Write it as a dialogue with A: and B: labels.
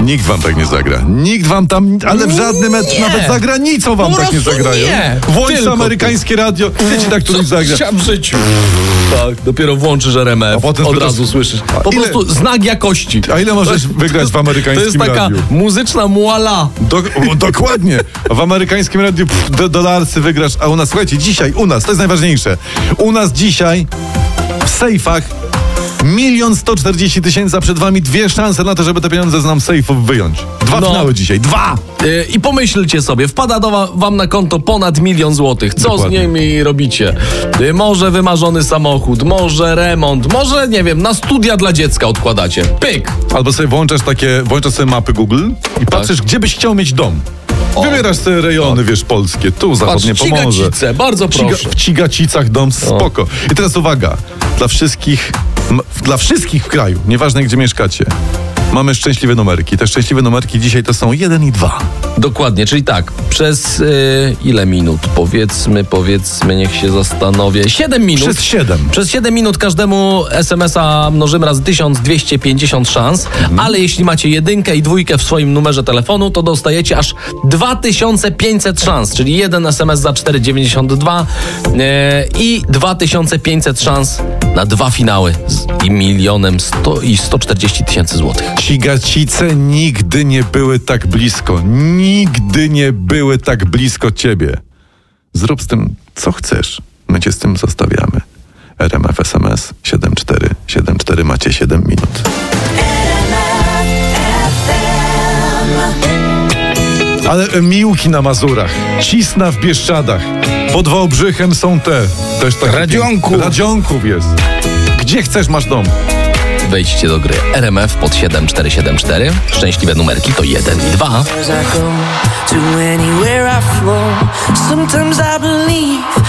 A: Nikt wam tak nie zagra. Nikt wam tam, ale w żadny mecz, nawet za granicą wam tak nie zagrają. Włącz amerykańskie radio, gdzie ci tak któryś zagra.
B: W życiu. Tak, dopiero włączysz RMF, od razu słyszysz. Po prostu znak jakości.
A: A ile możesz wygrać w amerykańskim radiu?
B: To jest taka muzyczna muala.
A: Dokładnie. W amerykańskim radiu dolarsy wygrasz, a u nas, słuchajcie, dzisiaj u nas, to jest najważniejsze. U nas dzisiaj w sejfach 1 140 000, a przed wami 2 szanse na to, żeby te pieniądze z nam sejfów wyjąć. 2 finały dzisiaj. 2!
B: I pomyślcie sobie, wpada wam na konto ponad 1 000 000 złotych. Co
A: Dokładnie.
B: z nimi robicie? Może wymarzony samochód, może remont, może, nie wiem, na studia dla dziecka odkładacie. Pyk!
A: Albo sobie włączasz sobie mapy Google i patrzysz, gdzie byś chciał mieć dom. Wybierasz te rejony, wiesz, polskie. Tu zachodnie Pomorze.
B: Cigacice, bardzo proszę.
A: W Cigacicach dom, spoko. I teraz uwaga, dla wszystkich w kraju, nieważne gdzie mieszkacie, mamy szczęśliwe numerki. Te szczęśliwe numerki dzisiaj to są 1 i 2.
B: Dokładnie, czyli tak, przez ile minut? Powiedzmy, niech się zastanowię. 7 minut.
A: Przez 7.
B: Przez 7 minut każdemu SMS-a mnożymy razy 1250 szans, ale jeśli macie 1 i 2 w swoim numerze telefonu, to dostajecie aż 2500 szans, czyli 1 SMS za 4,92 i 2500 szans na 2 finały z 1 140 000 złotych.
A: Cigacice nigdy nie były tak blisko. Nigdy nie były tak blisko ciebie. Zrób z tym, co chcesz. My cię z tym zostawiamy. RMF SMS 7474. Macie 7 minut. Ale Miłki na Mazurach, Cisna w Bieszczadach, pod Wałbrzychem są też takie Radzionków jest. Gdzie chcesz, masz dom.
B: Wejdźcie do gry RMF pod 7474. Szczęśliwe numerki to 1 i 2.
C: Sometimes I believe